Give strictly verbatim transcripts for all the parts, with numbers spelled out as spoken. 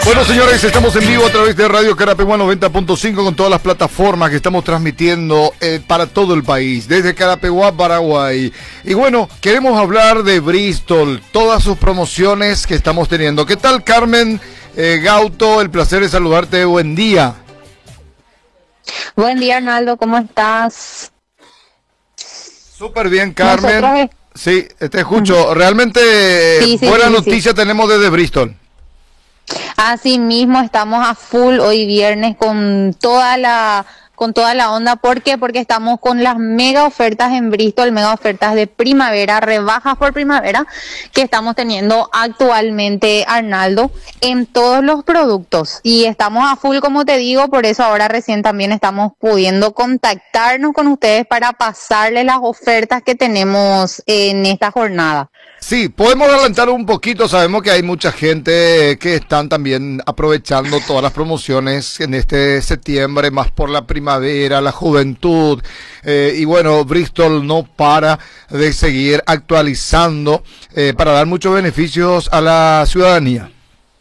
Bueno, señores, estamos en vivo a través de Radio Carapeguá noventa punto cinco con todas las plataformas que estamos transmitiendo eh, para todo el país, desde Carapeguá, Paraguay. Y bueno, queremos hablar de Bristol, todas sus promociones que estamos teniendo. ¿Qué tal, Carmen eh, Gauto? El placer de saludarte. Buen día. Buen día, Arnaldo. ¿Cómo estás? Súper bien, Carmen. Nosotros... Sí, te escucho. Realmente sí, sí, buena sí, noticia sí. tenemos desde Bristol. Así mismo estamos a full hoy viernes con toda la con toda la onda. ¿Por qué? Porque estamos con las mega ofertas en Bristol, mega ofertas de primavera, rebajas por primavera que estamos teniendo actualmente, Arnaldo, en todos los productos. Y estamos a full, como te digo, por eso ahora recién también estamos pudiendo contactarnos con ustedes para pasarles las ofertas que tenemos en esta jornada. Sí, podemos adelantar un poquito, sabemos que hay mucha gente que están también aprovechando todas las promociones en este septiembre, más por la primavera, la juventud, eh, y bueno, Bristol no para de seguir actualizando eh, para dar muchos beneficios a la ciudadanía.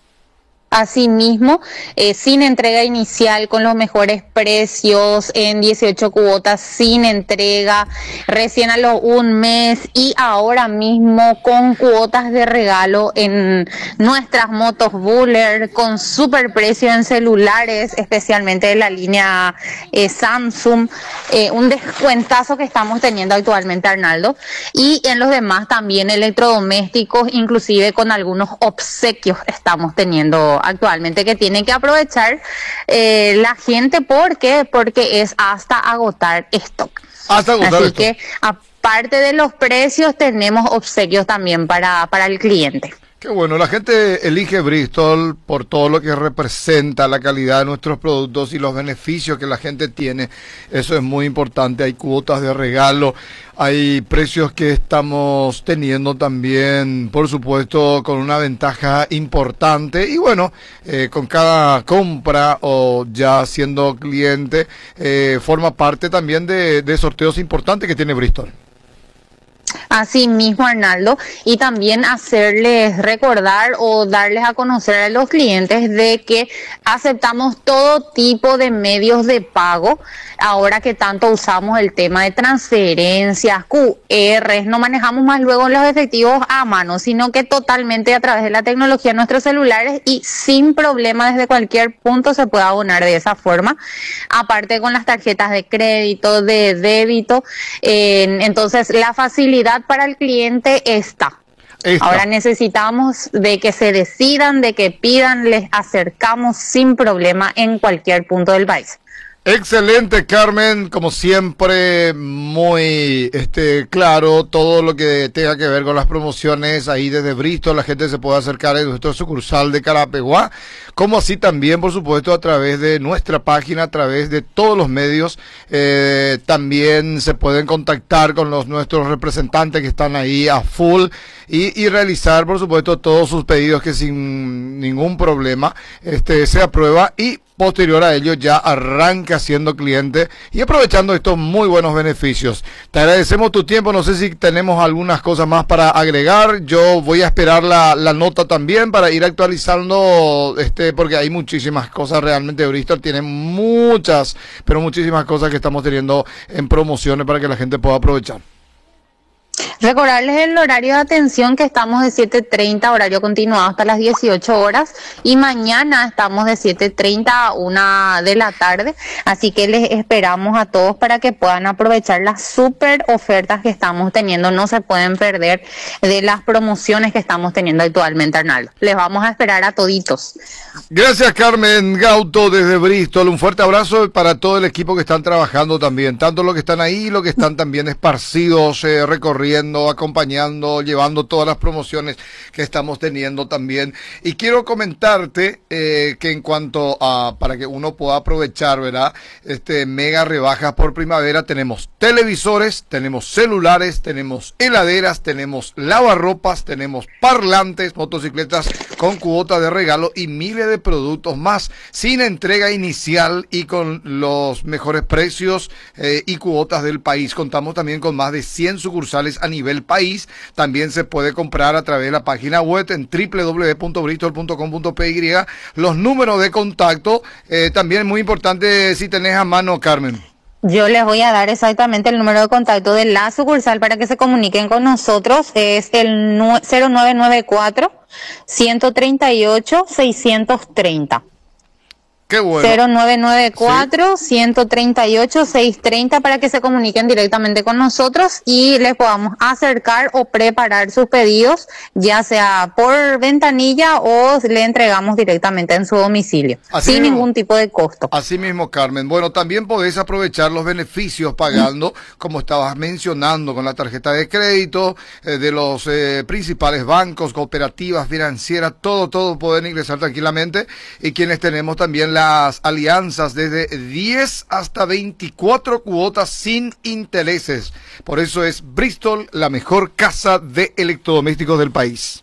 Asimismo, eh, sin entrega inicial, con los mejores precios, en dieciocho cuotas, sin entrega, recién a los un mes y ahora mismo con cuotas de regalo en nuestras motos Buller, con super precio en celulares, especialmente de la línea eh, Samsung, eh, un descuentazo que estamos teniendo actualmente, Arnaldo, y en los demás también electrodomésticos, inclusive con algunos obsequios estamos teniendo actualmente que tienen que aprovechar eh, la gente. ¿Por qué? Porque es hasta agotar stock. Hasta agotar Así stock. que aparte de los precios tenemos obsequios también para, para el cliente. Qué bueno, la gente elige Bristol por todo lo que representa la calidad de nuestros productos y los beneficios que la gente tiene. Eso es muy importante. Hay cuotas de regalo, hay precios que estamos teniendo también, por supuesto, con una ventaja importante. Y bueno, eh, con cada compra o ya siendo cliente, eh, forma parte también de, de sorteos importantes que tiene Bristol. Así mismo, Arnaldo, y también hacerles recordar o darles a conocer a los clientes de que aceptamos todo tipo de medios de pago, ahora que tanto usamos el tema de transferencias, Q Rs, no manejamos más luego los efectivos a mano, sino que totalmente a través de la tecnología en nuestros celulares y sin problema desde cualquier punto se puede abonar de esa forma, aparte con las tarjetas de crédito, de débito, eh, entonces la facilidad para el cliente está. Está. Ahora necesitamos de que se decidan, de que pidan, les acercamos sin problema en cualquier punto del país. Excelente, Carmen, como siempre, muy este claro todo lo que tenga que ver con las promociones ahí desde Bristol. La gente se puede acercar a nuestro sucursal de Carapeguá, como así también, por supuesto, a través de nuestra página, a través de todos los medios. Eh, también se pueden contactar con los nuestros representantes que están ahí a full y, y realizar, por supuesto, todos sus pedidos que sin ningún problema este se aprueba y posterior a ello ya arranca siendo cliente y aprovechando estos muy buenos beneficios. Te agradecemos tu tiempo, no sé si tenemos algunas cosas más para agregar. Yo voy a esperar la, la nota también para ir actualizando, este porque hay muchísimas cosas realmente. Bristol tiene muchas, pero muchísimas cosas que estamos teniendo en promociones para que la gente pueda aprovechar. Recordarles el horario de atención que estamos de siete treinta, horario continuado hasta las dieciocho horas, y mañana estamos de siete treinta a una de la tarde, así que les esperamos a todos para que puedan aprovechar las super ofertas que estamos teniendo. No se pueden perder de las promociones que estamos teniendo actualmente, Arnaldo. Les vamos a esperar a toditos. Gracias, Carmen Gauto desde Bristol. Un fuerte abrazo para todo el equipo que están trabajando también, tanto los que están ahí y los que están también esparcidos, eh, recorriendo, acompañando, llevando todas las promociones que estamos teniendo también. Y quiero comentarte eh, que en cuanto a, para que uno pueda aprovechar, ¿verdad? Este mega rebajas por primavera, tenemos televisores, tenemos celulares, tenemos heladeras, tenemos lavarropas, tenemos parlantes, motocicletas con cuota de regalo y miles de productos más, sin entrega inicial y con los mejores precios eh, y cuotas del país. Contamos también con más de cien sucursales a nivel nivel país. También se puede comprar a través de la página web en w w w punto bristol punto com punto p y. Los números de contacto, eh, también muy importante si tenés a mano, Carmen. Yo les voy a dar exactamente el número de contacto de la sucursal para que se comuniquen con nosotros. Es el cero nueve nueve cuatro, uno tres ocho, seis tres cero. Qué bueno. cero nueve nueve cuatro, sí. uno tres ocho, seis tres cero para que se comuniquen directamente con nosotros y les podamos acercar o preparar sus pedidos, ya sea por ventanilla o le entregamos directamente en su domicilio, así sin mismo, ningún tipo de costo. Así mismo, Carmen. Bueno, también podés aprovechar los beneficios pagando, como estabas mencionando, con la tarjeta de crédito eh, de los eh, principales bancos, cooperativas, financieras, todo, todo pueden ingresar tranquilamente. Y quienes tenemos también la las alianzas desde diez hasta veinticuatro cuotas sin intereses. Por eso es Bristol la mejor casa de electrodomésticos del país.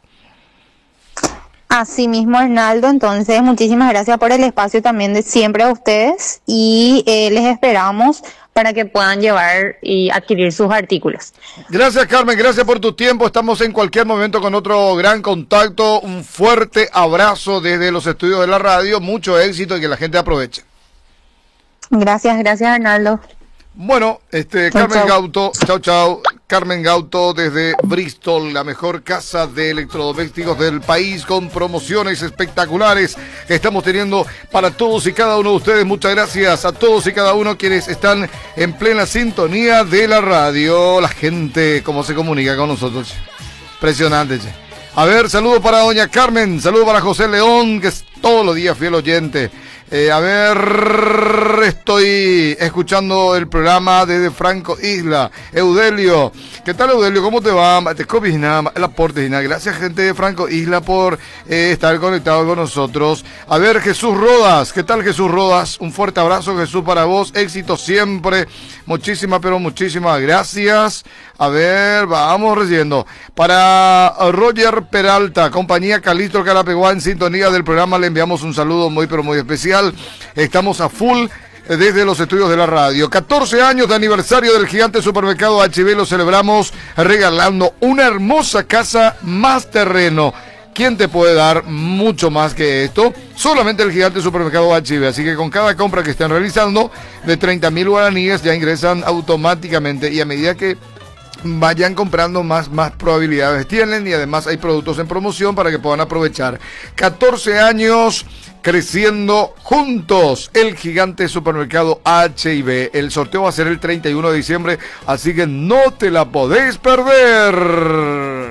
Así mismo, Arnaldo. Entonces, muchísimas gracias por el espacio también de siempre a ustedes y eh, les esperamos para que puedan llevar y adquirir sus artículos. Gracias, Carmen, gracias por tu tiempo. Estamos en cualquier momento con otro gran contacto. Un fuerte abrazo desde los estudios de la radio. Mucho éxito y que la gente aproveche. Gracias, gracias, Arnaldo. Bueno, este chau, Carmen chau. Gauto, chao, chao. Carmen Gauto desde Bristol, la mejor casa de electrodomésticos del país, con promociones espectaculares que estamos teniendo para todos y cada uno de ustedes. Muchas gracias a todos y cada uno quienes están en plena sintonía de la radio. La gente, cómo se comunica con nosotros. Impresionante, che. A ver, saludo para doña Carmen, saludo para José León, que es todos los días fiel oyente. Eh, a ver, estoy escuchando el programa desde Franco Isla. Eudelio, ¿qué tal, Eudelio? ¿Cómo te va? Te copies nada, el aporte y nada. Gracias, gente de Franco Isla, por eh, estar conectado con nosotros. A ver, Jesús Rodas, ¿qué tal, Jesús Rodas? Un fuerte abrazo, Jesús, para vos. Éxito siempre. Muchísimas, pero muchísimas gracias. A ver, vamos recibiendo. Para Roger Peralta, compañía Calistro Carapeguá, en sintonía del programa, le enviamos un saludo muy, pero muy especial. Estamos a full desde los estudios de la radio. catorce años de aniversario del gigante supermercado H B, lo celebramos regalando una hermosa casa más terreno. ¿Quién te puede dar mucho más que esto? Solamente el gigante supermercado H B. Así que con cada compra que estén realizando de treinta mil guaraníes ya ingresan automáticamente, y a medida que vayan comprando, más, más probabilidades tienen, y además hay productos en promoción para que puedan aprovechar. catorce años creciendo juntos, el gigante supermercado H B. El sorteo va a ser el treinta y uno de diciembre, así que no te la podés perder.